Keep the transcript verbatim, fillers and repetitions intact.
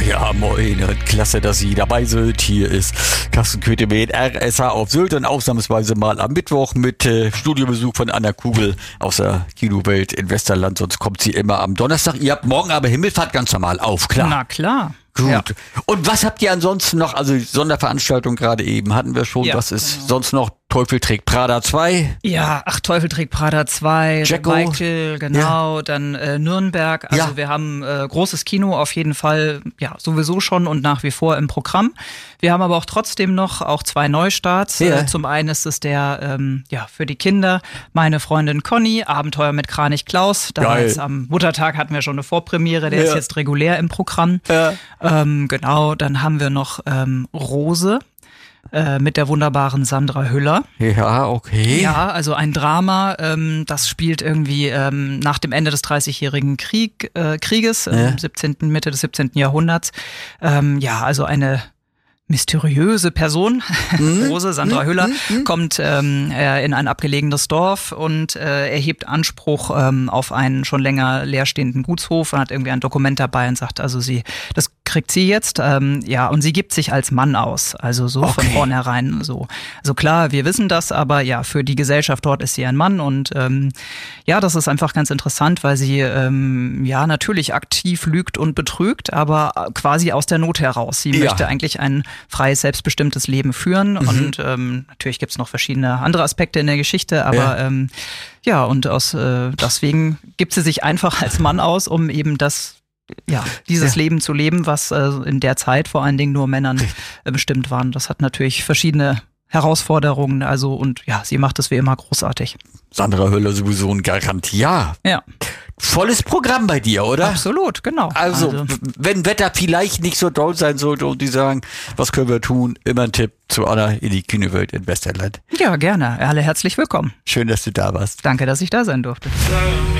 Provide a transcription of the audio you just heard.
Ja, moin und klasse, dass Sie dabei sind. Hier ist Carsten Köthe mit R S H auf Sylt und ausnahmsweise mal am Mittwoch mit äh, Studiobesuch von Anna Kugel aus der Kinowelt in Westerland. Sonst kommt sie immer am Donnerstag. Ihr habt morgen aber Himmelfahrt ganz normal auf, klar. Na klar. Gut. Ja. Und was habt ihr ansonsten noch? Also Sonderveranstaltung gerade eben hatten wir schon. Ja, was ist genau. sonst noch? Teufel trägt Prada zwei. Ja, ach, Teufel trägt Prada zwei, Jacko. Michael, genau, ja. Dann äh, Nürnberg. Also Ja. wir haben äh, großes Kino auf jeden Fall, ja, sowieso schon und nach wie vor im Programm. Wir haben aber auch trotzdem noch auch zwei Neustarts. Ja. Äh, zum einen ist es der, ähm, ja, für die Kinder, meine Freundin Conny, Abenteuer mit Kranich Klaus. Da Geil. jetzt am Muttertag hatten wir schon eine Vorpremiere, der Ja. ist jetzt regulär im Programm. Ja. Ähm, genau, dann haben wir noch ähm, Rose. Äh, mit der wunderbaren Sandra Hüller. Ja, okay. Ja, also ein Drama, ähm, das spielt irgendwie ähm, nach dem Ende des dreißigjährigen Krieg, äh, Krieges, Ja. ähm, siebzehnten Mitte des siebzehnten Jahrhunderts. Ähm, ja, also eine mysteriöse Person, Mhm. Rose, Sandra Mhm. Hüller, Mhm. kommt ähm, äh, in ein abgelegenes Dorf und äh, erhebt Anspruch ähm, auf einen schon länger leerstehenden Gutshof und hat irgendwie ein Dokument dabei und sagt, also sie, das kriegt sie jetzt, ähm, ja, und sie gibt sich als Mann aus, also so von Okay. vornherein so. Also klar, wir wissen das, aber ja, für die Gesellschaft dort ist sie ein Mann und ähm, ja, das ist einfach ganz interessant, weil sie ähm, ja natürlich aktiv lügt und betrügt, aber quasi aus der Not heraus. Sie Ja. möchte eigentlich ein freies, selbstbestimmtes Leben führen. Mhm. Und ähm, natürlich gibt's noch verschiedene andere Aspekte in der Geschichte, aber Ja. ja, ähm, ja und aus äh, deswegen gibt sie sich einfach als Mann aus, um eben das ja, dieses Ja. Leben zu leben, was äh, in der Zeit vor allen Dingen nur Männern äh, bestimmt waren. Das hat natürlich verschiedene Herausforderungen, also und ja, sie macht es wie immer großartig. Sandra Hüller sowieso ein Garant. Ja, Ja, volles Programm bei dir, oder? absolut, genau. Also, w- wenn Wetter vielleicht nicht so doll sein sollte und die sagen, was können wir tun? Immer ein Tipp zu Anna in die Kinowelt in Westerland. ja, gerne. Alle herzlich willkommen. Schön, dass du da warst. Danke, dass ich da sein durfte.